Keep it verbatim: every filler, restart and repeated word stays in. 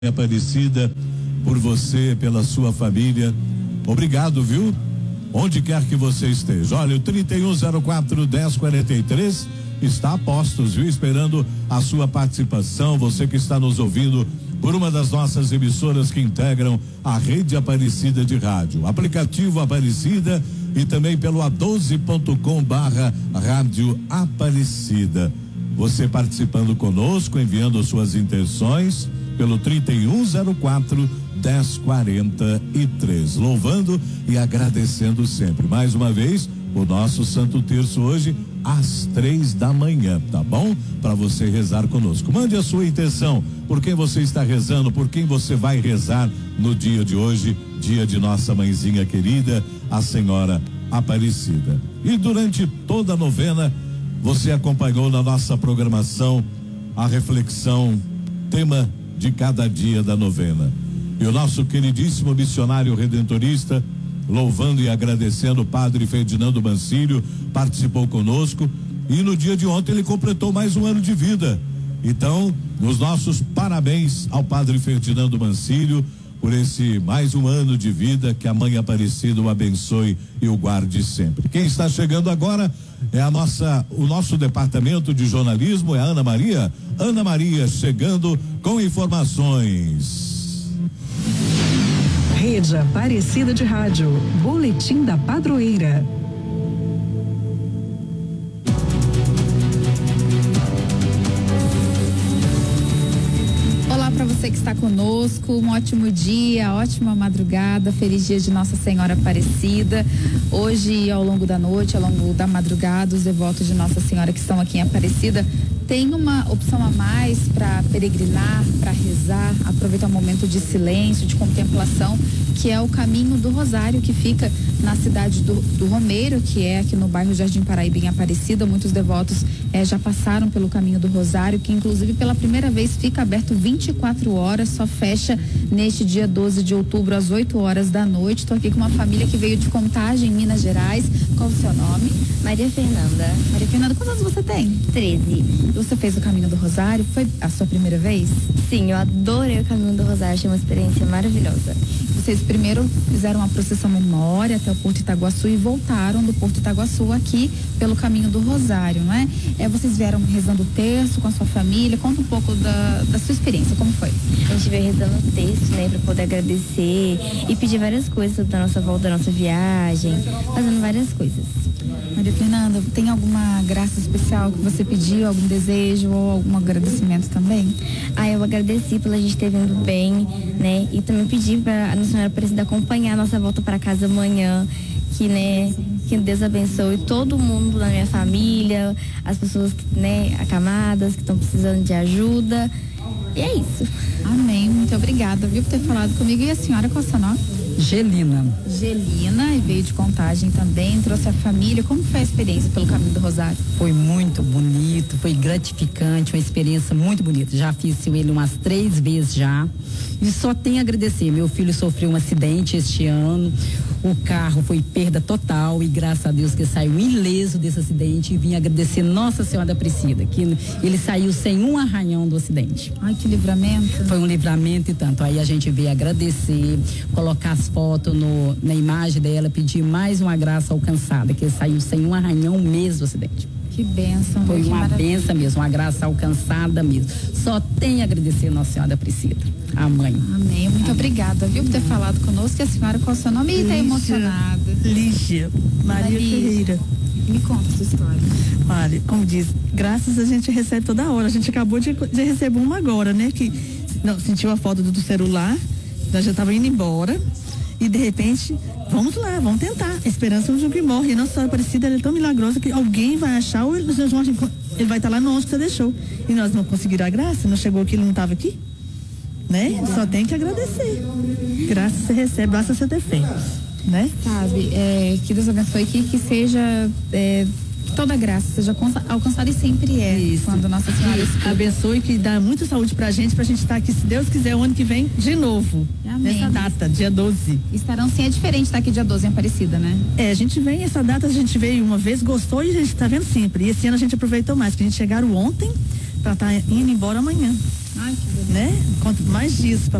Aparecida, por você, pela sua família. Obrigado, viu? Onde quer que você esteja. Olha, o trinta e um zero quatro, dez quarenta e três está a postos, viu? Esperando a sua participação. Você que está nos ouvindo por uma das nossas emissoras que integram a rede Aparecida de rádio, aplicativo Aparecida e também pelo a doze ponto com barra rádio Aparecida. Você participando conosco, enviando suas intenções pelo trinta e um zero quatro, dez quarenta e três, louvando e agradecendo sempre. Mais uma vez, o nosso Santo Terço hoje às três da manhã, tá bom? Para você rezar conosco. Mande a sua intenção, por quem você está rezando, por quem você vai rezar no dia de hoje, dia de nossa mãezinha querida, a Senhora Aparecida. E durante toda a novena, você acompanhou na nossa programação a reflexão, tema de cada dia da novena. E o nosso queridíssimo missionário redentorista, louvando e agradecendo o padre Ferdinando Mancílio, participou conosco e no dia de ontem ele completou mais um ano de vida. Então, os nossos parabéns ao padre Ferdinando Mancílio por esse mais um ano de vida, que a Mãe Aparecida o abençoe e o guarde sempre. Quem está chegando agora é a nossa, o nosso departamento de jornalismo, é a Ana Maria. Ana Maria chegando com informações. Rede Aparecida de Rádio, Boletim da Padroeira. Olá para você que está conosco, um ótimo dia, ótima madrugada, feliz dia de Nossa Senhora Aparecida. Hoje, ao longo da noite, ao longo da madrugada, os devotos de Nossa Senhora que estão aqui em Aparecida tem uma opção a mais para peregrinar, para rezar, aproveitar um momento de silêncio, de contemplação, que é o caminho do Rosário, que fica na cidade do, do Romeiro, que é aqui no bairro Jardim Paraíba, em Aparecida. Muitos devotos eh, já passaram pelo caminho do Rosário, que inclusive pela primeira vez fica aberto vinte e quatro horas, só fecha neste dia doze de outubro às oito horas da noite. Estou aqui com uma família que veio de Contagem, Minas Gerais. Qual o seu nome? Maria Fernanda. Maria Fernanda, quantos anos você tem? treze. Você fez o caminho do Rosário? Foi a sua primeira vez? Sim, eu adorei o caminho do Rosário, achei uma experiência maravilhosa. Vocês primeiro fizeram uma procissão memória até o Porto Itaguaçu e voltaram do Porto Itaguaçu aqui pelo caminho do Rosário, não é? É, vocês vieram rezando o terço com a sua família. Conta um pouco da, da sua experiência, como foi? A gente veio rezando o texto, né, pra poder agradecer e pedir várias coisas da nossa volta, da nossa viagem, fazendo várias coisas. Maria Fernanda, tem alguma graça especial que você pediu, algum desejo ou algum agradecimento também? Ah, eu agradeci pela gente ter vindo bem, né, e também pedi para a Nossa Senhora Aparecida acompanhar a nossa volta para casa amanhã, que, né, que Deus abençoe todo mundo da minha família, as pessoas, né, acamadas, que estão precisando de ajuda, e é isso. Amém, muito obrigada, viu, por ter falado comigo. E a senhora, qual é o seu nome? Gelina. Gelina, e veio de Contagem também, trouxe a família. Como foi a experiência pelo caminho do Rosário? Foi muito bonito, foi gratificante, uma experiência muito bonita. Já fiz ele umas três vezes já. E só tenho a agradecer. Meu filho sofreu um acidente este ano. O carro foi perda total e graças a Deus que saiu ileso desse acidente, e vim agradecer Nossa Senhora Aparecida, que ele saiu sem um arranhão do acidente. Ai, que livramento. Foi um livramento e tanto. Aí a gente veio agradecer, colocar as fotos no, na imagem dela, pedir mais uma graça alcançada, que ele saiu sem um arranhão mesmo do acidente. Que bênção. Foi que uma maravilha. bênção mesmo, uma graça alcançada mesmo. Só tem a agradecer a Nossa Senhora Aparecida, a mãe. Amém. Muito Amém. Obrigada, viu, por ter falado conosco. E a senhora, qual é o seu nome? E tá emocionada. Lígia Maria Lígia. Ferreira. Me conta a sua história. Olha, como diz, graças a gente recebe toda hora. A gente acabou de, de receber uma agora, né? Que não, sentiu a foto do, do celular, nós já estava indo embora. E de repente, vamos lá, vamos tentar. A esperança é um jogo que morre. E a Nossa Senhora Aparecida, ela é tão milagrosa que alguém vai achar, ou ele, ele vai estar lá no onde você deixou. E nós não conseguimos a graça, não chegou aqui, ele não estava aqui. Né? Só tem que agradecer. Graça você recebe, basta você ter fé. Né? Sabe, é, que Deus abençoe, que, que seja é, toda graça seja alcançada, e sempre é. Isso. Quando Nossa Senhora Isso. Abençoe, que dá muita saúde pra gente, pra gente estar aqui, se Deus quiser, o ano que vem, de novo. Amém. Nessa data, dia doze. Estarão sim, é diferente estar aqui dia doze em Aparecida, né? É, a gente vem, essa data a gente veio uma vez, gostou, e a gente tá vendo sempre. E esse ano a gente aproveitou mais, que a gente chegaram ontem pra estar indo embora amanhã. Ai, que né? Quanto mais dias